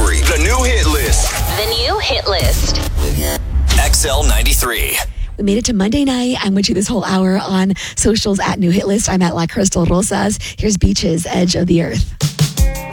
93. The new hit list. The new hit list. XL93. We made it to Monday night. I'm with you this whole hour on socials at New Hit List. I'm at La Crystal Rosas. Here's Beaches, Edge of the Earth.